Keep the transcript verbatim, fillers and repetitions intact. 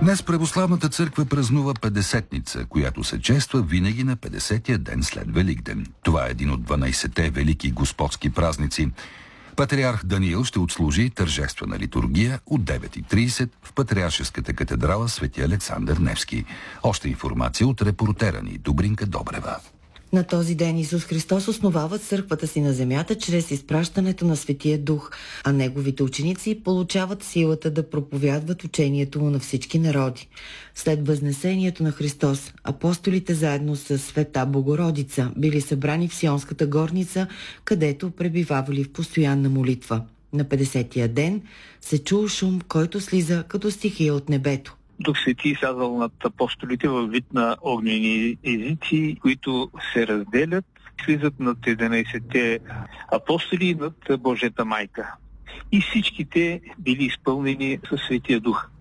Днес Православната църква празнува Петдесетница, която се чества винаги на петдесетия ден след Великден. Това е един от дванайсетте велики господски празници. Патриарх Даниил ще отслужи тържествена литургия от девет и трийсет в Патриаршеската катедрала Свети Александър Невски. Още информация от репортера ни Добринка Добрева. На този ден Исус Христос основава църквата си на земята чрез изпращането на Светия Дух, а неговите ученици получават силата да проповядват учението му на всички народи. След възнесението на Христос, апостолите заедно с Света Богородица били събрани в Сионската горница, където пребивавали в постоянна молитва. На петдесетия ден се чул шум, който слиза като стихия от небето. Дух Свети сядал над апостолите във вид на огнени езици, които се разделят, слизат над единайсетте апостоли и над Божията майка. И всичките били изпълнени със Светия Дух.